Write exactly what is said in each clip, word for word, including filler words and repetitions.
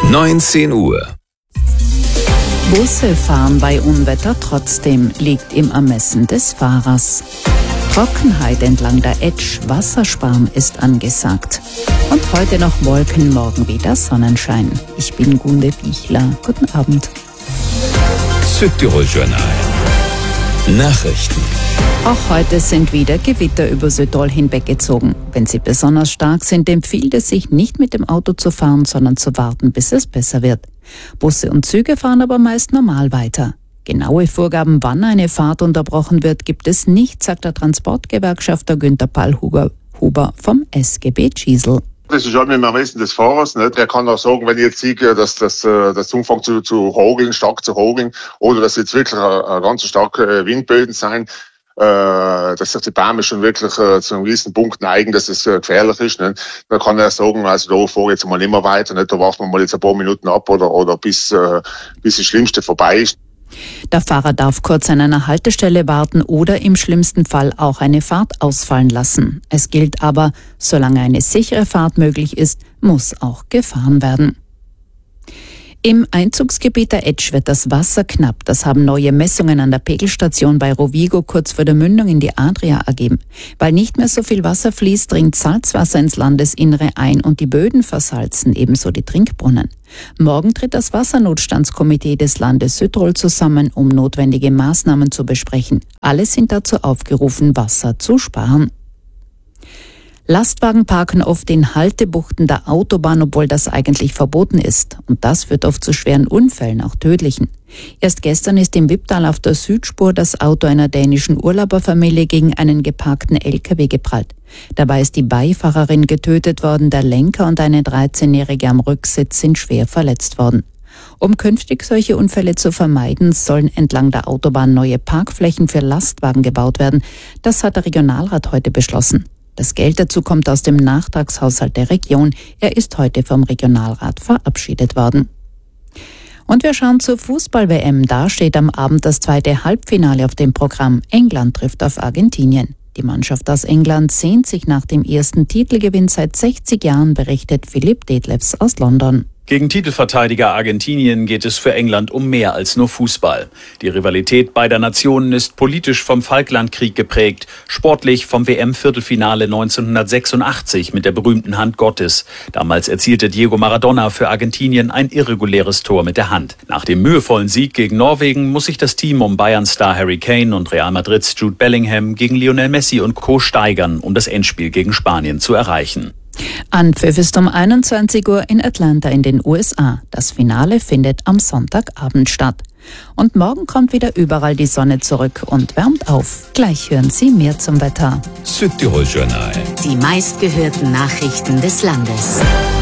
neunzehn Uhr. Busse fahren bei Unwetter trotzdem, liegt im Ermessen des Fahrers. Trockenheit entlang der Etsch, Wassersparen ist angesagt. Und heute noch Wolken, morgen wieder Sonnenschein. Ich bin Gunde Bichler. Guten Abend. Südtirol Journal. Nachrichten. Auch heute sind wieder Gewitter über Südtirol hinweggezogen. Wenn sie besonders stark sind, empfiehlt es sich nicht mit dem Auto zu fahren, sondern zu warten, bis es besser wird. Busse und Züge fahren aber meist normal weiter. Genaue Vorgaben, wann eine Fahrt unterbrochen wird, gibt es nicht, sagt der Transportgewerkschafter Günther Pallhuber vom S G B Gisel. Das ist halt mit dem Ermessen des Fahrers. Ne? Der kann auch sagen, wenn ich jetzt sehe, dass das, das anfängt zu, zu hageln, stark zu hageln, oder dass jetzt wirklich eine ganz starke Windböen sein, äh, dass sich die Bäume schon wirklich äh, zu einem gewissen Punkt neigen, dass es äh, gefährlich ist. Ne? Dann kann er sagen, also da fahre ich jetzt mal nicht mehr weiter, ne? Da warten wir mal jetzt ein paar Minuten ab oder, oder bis, äh, bis das Schlimmste vorbei ist. Der Fahrer darf kurz an einer Haltestelle warten oder im schlimmsten Fall auch eine Fahrt ausfallen lassen. Es gilt aber, solange eine sichere Fahrt möglich ist, muss auch gefahren werden. Im Einzugsgebiet der Etsch wird das Wasser knapp. Das haben neue Messungen an der Pegelstation bei Rovigo kurz vor der Mündung in die Adria ergeben. Weil nicht mehr so viel Wasser fließt, dringt Salzwasser ins Landesinnere ein und die Böden versalzen, ebenso die Trinkbrunnen. Morgen tritt das Wassernotstandskomitee des Landes Südtirol zusammen, um notwendige Maßnahmen zu besprechen. Alle sind dazu aufgerufen, Wasser zu sparen. Lastwagen parken oft in Haltebuchten der Autobahn, obwohl das eigentlich verboten ist. Und das führt oft zu schweren Unfällen, auch tödlichen. Erst gestern ist im Wipptal auf der Südspur das Auto einer dänischen Urlauberfamilie gegen einen geparkten L K W geprallt. Dabei ist die Beifahrerin getötet worden, der Lenker und eine dreizehnjährige am Rücksitz sind schwer verletzt worden. Um künftig solche Unfälle zu vermeiden, sollen entlang der Autobahn neue Parkflächen für Lastwagen gebaut werden. Das hat der Regionalrat heute beschlossen. Das Geld dazu kommt aus dem Nachtragshaushalt der Region. Er ist heute vom Regionalrat verabschiedet worden. Und wir schauen zur Fußball-W M. Da steht am Abend das zweite Halbfinale auf dem Programm. England trifft auf Argentinien. Die Mannschaft aus England sehnt sich nach dem ersten Titelgewinn seit sechzig Jahren, berichtet Philipp Detlefs aus London. Gegen Titelverteidiger Argentinien geht es für England um mehr als nur Fußball. Die Rivalität beider Nationen ist politisch vom Falklandkrieg geprägt, sportlich vom W M-Viertelfinale neunzehnhundertsechsundachtzig mit der berühmten Hand Gottes. Damals erzielte Diego Maradona für Argentinien ein irreguläres Tor mit der Hand. Nach dem mühevollen Sieg gegen Norwegen muss sich das Team um Bayern-Star Harry Kane und Real Madrids Jude Bellingham gegen Lionel Messi und Co. steigern, um das Endspiel gegen Spanien zu erreichen. Anpfiff ist um einundzwanzig Uhr in Atlanta in den U S A. Das Finale findet am Sonntagabend statt. Und morgen kommt wieder überall die Sonne zurück und wärmt auf. Gleich hören Sie mehr zum Wetter. Südtirol Journal. Die meistgehörten Nachrichten des Landes.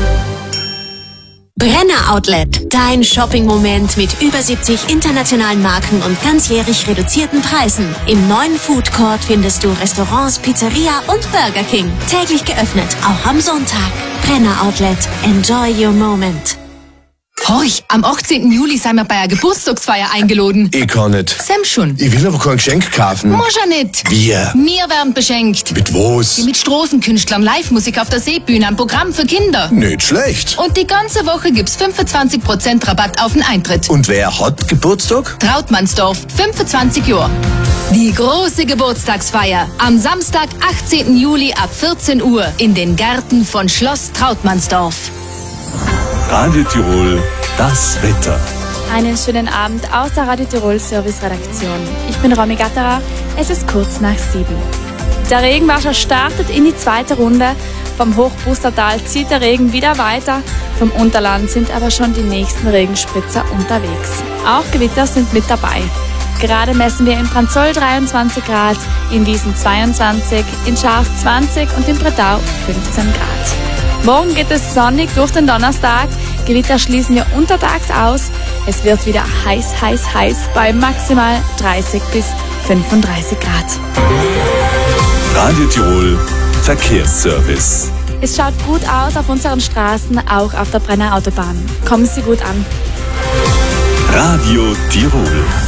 Brenner Outlet, dein Shopping-Moment mit über siebzig internationalen Marken und ganzjährig reduzierten Preisen. Im neuen Food Court findest du Restaurants, Pizzeria und Burger King. Täglich geöffnet, auch am Sonntag. Brenner Outlet, enjoy your moment. Horch, am achtzehnten Juli sind wir bei einer Geburtstagsfeier eingeladen. Ich kann nicht. Sam schon. Ich will aber kein Geschenk kaufen. Muss ja nicht. Wir. Wir werden beschenkt. Mit was? Mit Straßenkünstlern, Live-Musik auf der Seebühne, ein Programm für Kinder. Nicht schlecht. Und die ganze Woche gibt's fünfundzwanzig Prozent Rabatt auf den Eintritt. Und wer hat Geburtstag? Trautmannsdorf, fünfundzwanzig Jahre. Die große Geburtstagsfeier am Samstag, achtzehnten Juli ab vierzehn Uhr in den Gärten von Schloss Trautmannsdorf. Radio Tirol, das Wetter. Einen schönen Abend aus der Radio Tirol Service Redaktion. Ich bin Romy Gatterer, es ist kurz nach sieben. Der Regenwascher startet in die zweite Runde. Vom Hochbustertal zieht der Regen wieder weiter. Vom Unterland sind aber schon die nächsten Regenspritzer unterwegs. Auch Gewitter sind mit dabei. Gerade messen wir in Pranzoll dreiundzwanzig Grad, in Wiesen zweiundzwanzig, in Schaas zwanzig und in Bretau fünfzehn Grad. Morgen geht es sonnig durch den Donnerstag. Gewitter schließen wir untertags aus. Es wird wieder heiß, heiß, heiß bei maximal dreißig bis fünfunddreißig Grad. Radio Tirol, Verkehrsservice. Es schaut gut aus auf unseren Straßen, auch auf der Brenner Autobahn. Kommen Sie gut an. Radio Tirol.